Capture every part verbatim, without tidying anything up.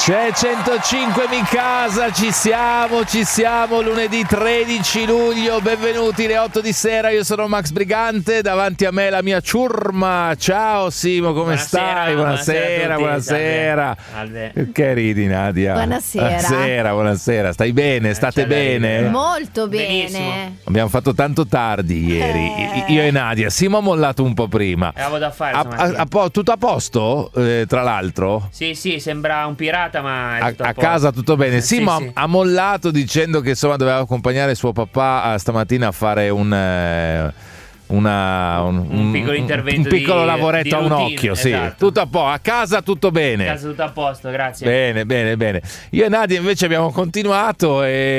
C'è centocinque mi casa, ci siamo, ci siamo, lunedì tredici luglio, benvenuti le otto di sera, io sono Max Brigante, davanti a me la mia ciurma, ciao Simo, come buonasera, stai? Buonasera, buonasera, buonasera. Che ridi Nadia? Buonasera. Buonasera, buonasera, stai bene? State Eh, bene? Molto Benissimo. bene. Abbiamo fatto tanto tardi ieri, Eh. io e Nadia, Simo ha mollato un po' prima. Avevo da fare A, a, stamattina. a po- tutto a posto, eh, tra l'altro? Sì, sì, sembra un pirata, ma è A, tutto a posto. casa tutto bene. Sì, Simo sì. ha, ha mollato dicendo che insomma doveva accompagnare suo papà eh, stamattina a fare un eh, una, un, Un piccolo intervento un piccolo di- lavoretto di a un routine, occhio, sì. esatto. Tutto a po', a casa tutto bene. A casa tutto a posto, grazie. Bene, bene, bene. Io e Nadia invece abbiamo continuato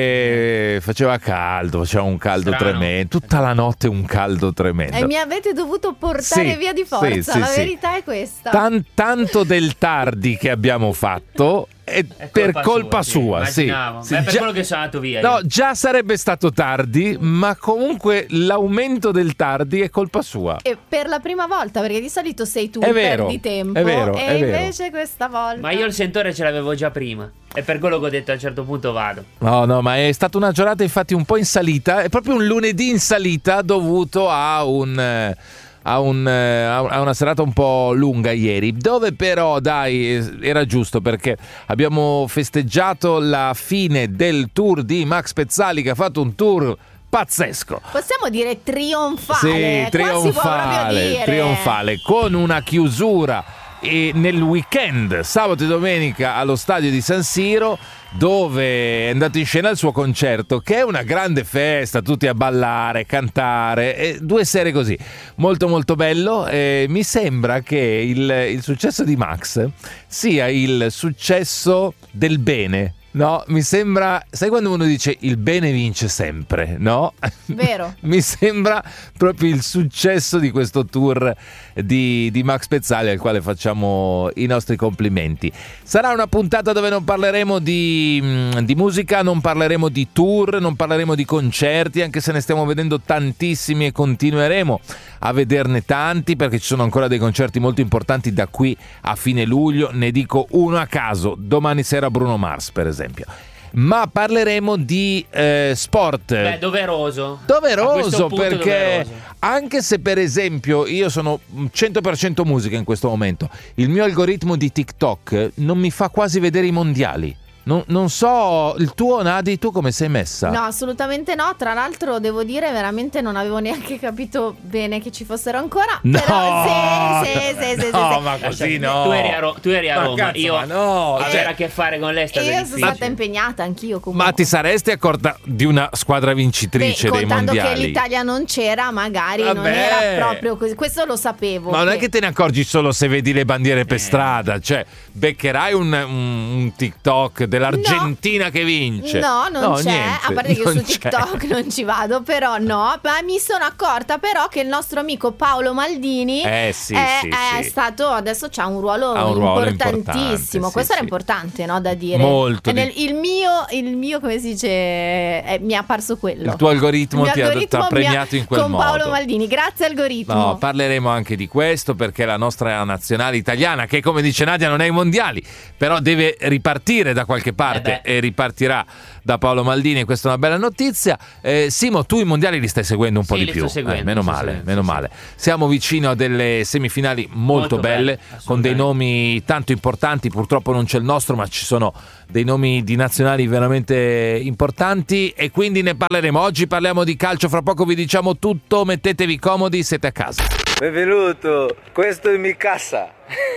e faceva caldo, faceva un caldo Strano. tremendo. Tutta la notte un caldo tremendo. E mi avete dovuto portare Sì, via di sì, forza, sì, la sì. verità è questa. Tan- tanto del tardi che abbiamo fatto è, È per colpa sì, sua, sì. immaginavo. Sì, Ma è per già- quello che sono andato via. No, io. già sarebbe stato tardi, ma comunque l'aumento del tardi è colpa sua. E per la prima volta, perché di solito sei tu È che vero, perdi tempo. è vero, e è vero. invece questa volta. Ma io il sentore ce l'avevo già prima. È per quello che ho detto a un certo punto vado. No, no, ma è stata una giornata infatti un po' in salita, è proprio un lunedì in salita dovuto a un... eh, A, un, eh, a una serata un po' lunga ieri, dove però dai era giusto perché abbiamo festeggiato la fine del tour di Max Pezzali, che ha fatto un tour pazzesco. Possiamo dire trionfale. Sì, Qua si può proprio trionfale, dire. trionfale, con una chiusura e nel weekend, sabato e domenica, allo stadio di San Siro, dove è andato in scena il suo concerto, che è una grande festa, tutti a ballare, cantare, e due sere così, molto molto bello. E mi sembra che il, il successo di Max sia il successo del bene. No, mi sembra, sai quando uno dice il bene vince sempre, no? Vero. Mi sembra proprio il successo di questo tour di, di Max Pezzali, al quale facciamo i nostri complimenti. Sarà una puntata dove non parleremo di, di musica, non parleremo di tour, non parleremo di concerti, anche se ne stiamo vedendo tantissimi e continueremo a vederne tanti, perché ci sono ancora dei concerti molto importanti da qui a fine luglio. Ne dico uno a caso: domani sera Bruno Mars, per esempio. Ma parleremo di eh, sport. Beh, doveroso. A Doveroso, questo punto perché doveroso. anche se per esempio io sono cento per cento musica in questo momento, il mio algoritmo di TikTok non mi fa quasi vedere i mondiali. Non, non so, il tuo Nadi, tu come sei messa? No, assolutamente no. Tra l'altro devo dire, veramente non avevo neanche capito bene che ci fossero ancora. No! Però sì, sì, sì, sì, No, sì, sì. ma così no. Tu eri a, Ro- tu eri a Ma Roma, cazzo, io ma no, avere cioè- a che fare con lei è stato E io sono difficile. stata impegnata anch'io comunque. Ma ti saresti accorta di una squadra vincitrice Beh, dei contando mondiali? che l'Italia non c'era, magari non Vabbè. era proprio così. Questo lo sapevo. Ma non è che te ne accorgi solo se vedi le bandiere per strada, cioè beccherai un, un- un TikTok dell'Argentina che vince. No, non c'è, niente, a parte che io non su c'è. TikTok non ci vado, però no, ma mi sono accorta però che il nostro amico Paolo Maldini Eh, sì, è, sì, è sì. stato, adesso c'ha un ruolo, Ha un ruolo importantissimo, importante, questo sì, era sì. importante, no, da dire. Molto E di- nel- il mio, il mio, come si dice, eh, mi è apparso quello. Il tuo algoritmo Il mio ti ha- algoritmo ti ha mi premiato in quel con modo. Paolo Maldini, grazie algoritmo. No, parleremo anche di questo, perché la nostra nazionale italiana, che come dice Nadia non è ai mondiali, però deve ripartire da qualche parte Eh beh. e ripartirà da Paolo Maldini, e questa è una bella notizia. Eh, Simo, tu i mondiali li stai seguendo un po' Sì, di li più. sto seguendo, Eh, meno sto male, seguendo, meno sì, male. Siamo vicino a delle semifinali molto, Molto belle, belle, con dei assolutamente. nomi tanto importanti. Purtroppo non c'è il nostro, ma ci sono dei nomi di nazionali veramente importanti, e quindi ne parleremo. Oggi parliamo di calcio, fra poco vi diciamo tutto, mettetevi comodi, siete a casa. Benvenuto, questo è mi casa.